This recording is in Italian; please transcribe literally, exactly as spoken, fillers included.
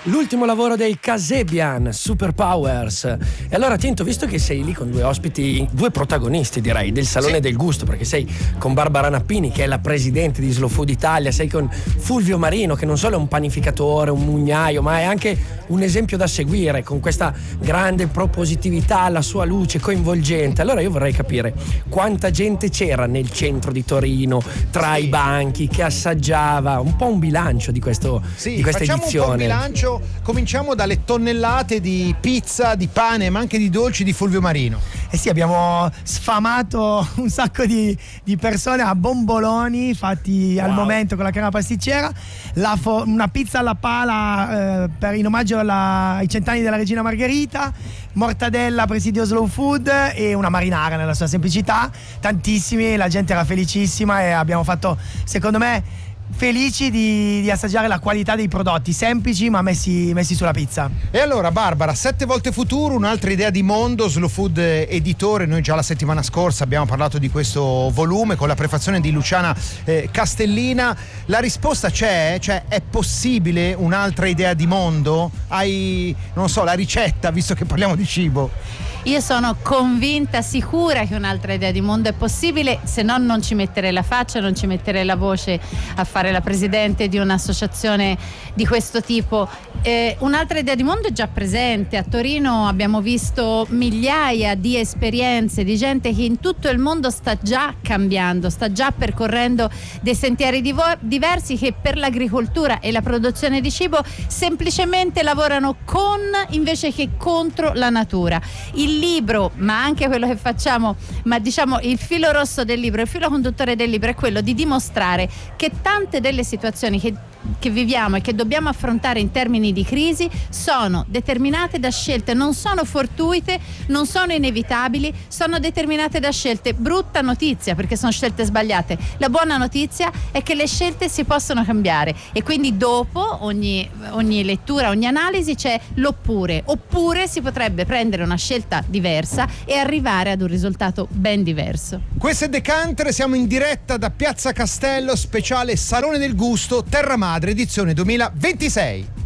L'ultimo lavoro dei Kasabian, Superpowers. E allora attento, visto che sei lì con due ospiti, due protagonisti direi del Salone sì. del Gusto, perché sei con Barbara Nappini che è la presidente di Slow Food Italia, sei con Fulvio Marino che non solo è un panificatore, un mugnaio, ma è anche un esempio da seguire con questa grande propositività, la sua luce coinvolgente. Allora io vorrei capire quanta gente c'era nel centro di Torino, tra sì. i banchi, che assaggiava, un po' un bilancio di, questo, sì, di questa facciamo edizione. Un po' un bilancio. Cominciamo dalle tonnellate di pizza, di pane, ma anche di dolci di Fulvio Marino. Eh sì, abbiamo sfamato un sacco di, di persone a bomboloni fatti wow. al momento con la crema pasticcera, la fo- una pizza alla pala eh, per, in omaggio alla, ai cent'anni della Regina Margherita, mortadella presidio Slow Food e una marinara nella sua semplicità. Tantissimi, la gente era felicissima e abbiamo fatto, secondo me, felici di, di assaggiare la qualità dei prodotti semplici ma messi, messi sulla pizza. E allora Barbara, sette volte futuro, un'altra idea di mondo, Slow Food editore. Noi già la settimana scorsa abbiamo parlato di questo volume con la prefazione di Luciana eh, Castellina. La risposta c'è? Cioè, è possibile un'altra idea di mondo? Hai, non so, la ricetta, visto che parliamo di cibo? Io sono convinta, sicura che un'altra idea di mondo è possibile, se no non ci metterei la faccia, non ci metterei la voce a fare la presidente di un'associazione di questo tipo. Eh, un'altra idea di mondo è già presente. A Torino abbiamo visto migliaia di esperienze di gente che in tutto il mondo sta già cambiando, sta già percorrendo dei sentieri divo- diversi che per l'agricoltura e la produzione di cibo semplicemente lavorano con invece che contro la natura. Il Il libro, ma anche quello che facciamo, ma diciamo il filo rosso del libro, il filo conduttore del libro è quello di dimostrare che tante delle situazioni che, che viviamo e che dobbiamo affrontare in termini di crisi sono determinate da scelte, non sono fortuite, non sono inevitabili, sono determinate da scelte. Brutta notizia, perché sono scelte sbagliate. La buona notizia è che le scelte si possono cambiare e quindi dopo ogni, ogni lettura, ogni analisi c'è l'oppure. Oppure si potrebbe prendere una scelta diversa e arrivare ad un risultato ben diverso. Questo è Decanter, siamo in diretta da Piazza Castello, speciale Salone del Gusto Terra Madre edizione duemilaventisei.